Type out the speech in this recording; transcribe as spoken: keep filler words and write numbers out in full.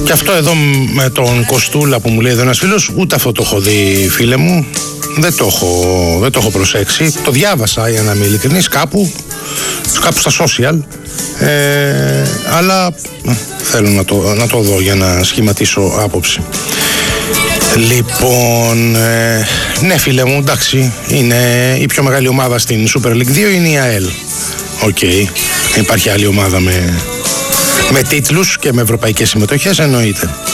Και αυτό εδώ με τον Κοστούλα που μου λέει εδώ ένας φίλος, ούτε αυτό το έχω δει, φίλε μου. Δεν το έχω, δεν το έχω προσέξει. Το διάβασα, για να είμαι ειλικρινής, κάπου, κάπου στα social. Ε, αλλά θέλω να το, να το δω για να σχηματίσω άποψη. Λοιπόν, ε, ναι φίλε μου, εντάξει, είναι η πιο μεγάλη ομάδα στην Super League δύο, είναι η ΑΕΛ. Οκ, okay. Υπάρχει άλλη ομάδα με, με τίτλους και με ευρωπαϊκές συμμετοχές, εννοείται.